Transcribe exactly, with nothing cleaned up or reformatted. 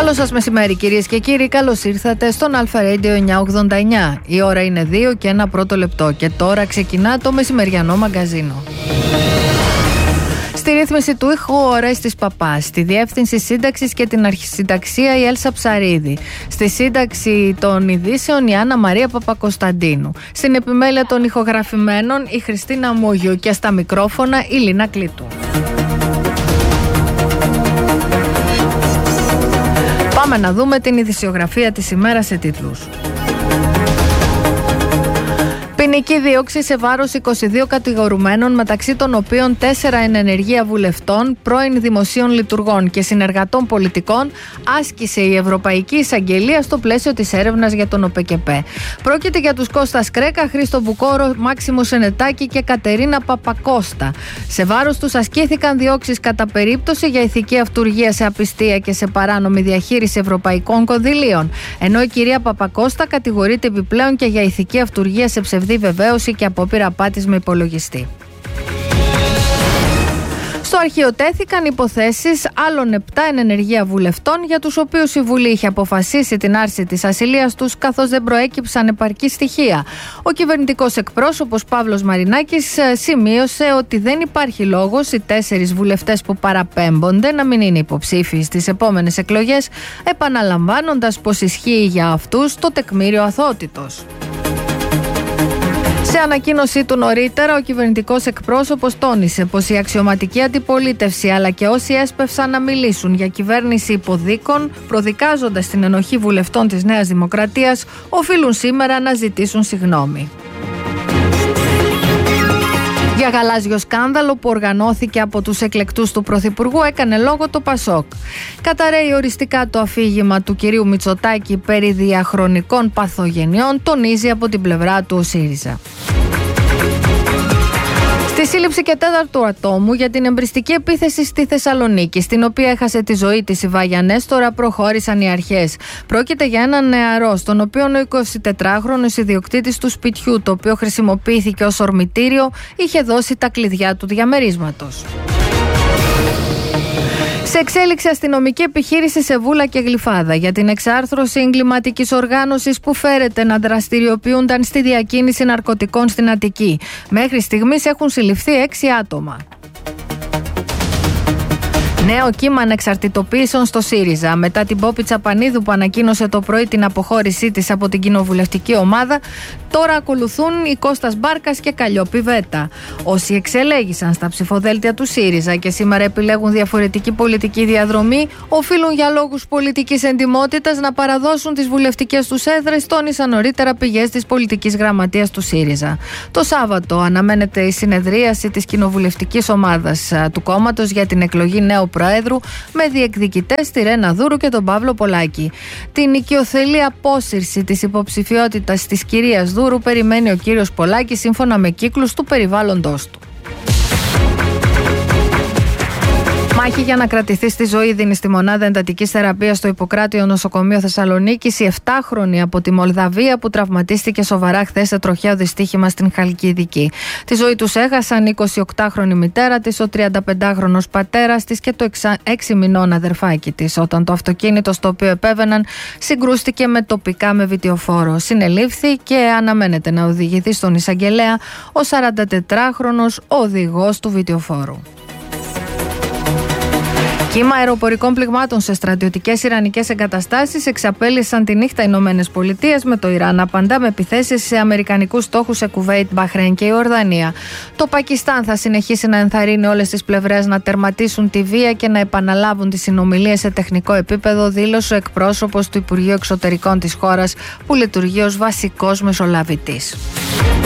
Καλό σας μεσημέρι, κυρίες και κύριοι. Καλώς ήρθατε στον Αλφα Radio εννιακόσια ογδόντα εννιά. Η ώρα είναι δύο και ένα πρώτο λεπτό και τώρα ξεκινά το μεσημεριανό μαγκαζίνο. Στη ρύθμιση του ήχου ο Ορέστης Παπάς, στη διεύθυνση σύνταξης και την αρχισυνταξία η Έλσα Ψαρίδη, στη σύνταξη των ειδήσεων η Άννα Μαρία Παπακοσταντίνου, στην επιμέλεια των ηχογραφημένων η Χριστίνα Μούγιου και στα μικρόφωνα η Λίνα Κλήτου. Πάμε να δούμε την ειδησιογραφία της ημέρας σε τίτλους. Ποινική δίωξη σε βάρος είκοσι δύο κατηγορουμένων, μεταξύ των οποίων τέσσερα εν ενεργεία βουλευτών, πρώην δημοσίων λειτουργών και συνεργατών πολιτικών, άσκησε η Ευρωπαϊκή Εισαγγελία στο πλαίσιο της έρευνας για τον ΟΠΕΚΕΠΕ. Πρόκειται για τους Κώστα Κρέκα, Χρήστο Μπουκόρο, Μάξιμο Σενετάκη και Κατερίνα Παπακώστα. Σε βάρος τους ασκήθηκαν διώξεις κατά περίπτωση για ηθική αυτουργία σε απιστία και σε παράνομη διαχείριση ευρωπαϊκών κονδυλίων. Ενώ η κυρία Παπακώστα κατηγορείται επιπλέον και για ηθική αυτουργία σε ψευδή βεβαίωση και απόπειρα απάτης με υπολογιστή. Στο αρχείο τέθηκαν υποθέσεις άλλων επτά εν ενεργεία βουλευτών, για τους οποίους η Βουλή είχε αποφασίσει την άρση της ασυλίας τους, καθώς δεν προέκυψαν επαρκή στοιχεία. Ο κυβερνητικός εκπρόσωπος Παύλος Μαρινάκης σημείωσε ότι δεν υπάρχει λόγος οι τέσσερις βουλευτές που παραπέμπονται να μην είναι υποψήφιοι στις επόμενες εκλογές, επαναλαμβάνοντας πως ισχύει για αυτούς το τεκμήριο αθωότητος. Σε ανακοίνωσή του νωρίτερα, ο κυβερνητικός εκπρόσωπος τόνισε πως η αξιωματική αντιπολίτευση αλλά και όσοι έσπευσαν να μιλήσουν για κυβέρνηση υποδίκων, προδικάζοντας την ενοχή βουλευτών της Νέας Δημοκρατίας, οφείλουν σήμερα να ζητήσουν συγγνώμη. Για γαλάζιο σκάνδαλο που οργανώθηκε από τους εκλεκτούς του Πρωθυπουργού έκανε λόγο το Πασόκ. Καταρρέει οριστικά το αφήγημα του κυρίου Μητσοτάκη περί διαχρονικών παθογενειών, τονίζει από την πλευρά του ο ΣΥΡΙΖΑ. Στη σύλληψη και τέταρτου ατόμου για την εμπριστική επίθεση στη Θεσσαλονίκη, στην οποία έχασε τη ζωή της η Βάγια Νέστορα, προχώρησαν οι αρχές. Πρόκειται για έναν νεαρό, στον οποίο ο εικοσιτετράχρονος ιδιοκτήτης του σπιτιού, το οποίο χρησιμοποιήθηκε ως ορμητήριο, είχε δώσει τα κλειδιά του διαμερίσματος. Σε εξέλιξη αστυνομική επιχείρηση σε Βούλα και Γλυφάδα για την εξάρθρωση εγκληματικής οργάνωσης που φέρεται να δραστηριοποιούνταν στη διακίνηση ναρκωτικών στην Αττική. Μέχρι στιγμής έχουν συλληφθεί έξι άτομα. Νέο κύμα ανεξαρτητοποίησεων στο ΣΥΡΙΖΑ. Μετά την Πόπη Τσαπανίδου που ανακοίνωσε το πρωί την αποχώρησή της από την κοινοβουλευτική ομάδα, τώρα ακολουθούν οι Κώστας Μπάρκας και Καλλιόπη Βέτα. Όσοι εξελέγησαν στα ψηφοδέλτια του ΣΥΡΙΖΑ και σήμερα επιλέγουν διαφορετική πολιτική διαδρομή, οφείλουν για λόγους πολιτικής εντιμότητας να παραδώσουν τις βουλευτικές τους έδρες, τόνισαν νωρίτερα πηγές της πολιτικής γραμματείας του ΣΥΡΙΖΑ. Το Σάββατο αναμένεται η συνεδρίαση της κοινοβουλευτικής ομάδας του κόμματος για την εκλογή νέου Προέδρου, με διεκδικητές τη Ρένα Δούρου και τον Παύλο Πολάκη. Την οικειοθελή απόσυρση της υποψηφιότητας της κυρίας Δούρου περιμένει ο κύριος Πολάκης, σύμφωνα με κύκλους του περιβάλλοντος του. Μάχη για να κρατηθεί στη ζωή δίνει στη μονάδα εντατικής θεραπείας στο Ιπποκράτειο Νοσοκομείο Θεσσαλονίκης η επτάχρονη από τη Μολδαβία που τραυματίστηκε σοβαρά χθες σε τροχαίο δυστύχημα στην Χαλκιδική. Τη ζωή τους έχασαν η εικοσιοκτάχρονη μητέρα της, ο τριανταπεντάχρονος πατέρας της και το έξι μηνών αδερφάκι της, όταν το αυτοκίνητο στο οποίο επέβαιναν συγκρούστηκε με τοπικά με βιτιοφόρο. Συνελήφθη και αναμένεται να οδηγηθεί στον εισαγγελέα ο σαραντατετράχρονος οδηγός του βιτιοφόρου. Κύμα αεροπορικών πληγμάτων σε στρατιωτικές ιρανικές εγκαταστάσεις εξαπέλυσαν τη νύχτα οι Ηνωμένες Πολιτείες, με το Ιράν απαντά με επιθέσεις σε αμερικανικούς στόχους σε Κουβέιτ, Μπαχρέιν και Ιορδανία. Το Πακιστάν θα συνεχίσει να ενθαρρύνει όλες τις πλευρές να τερματίσουν τη βία και να επαναλάβουν τις συνομιλίες σε τεχνικό επίπεδο, δήλωσε ο εκπρόσωπος του Υπουργείου Εξωτερικών της χώρας, που λειτουργεί ως βασικός μεσολαβητής.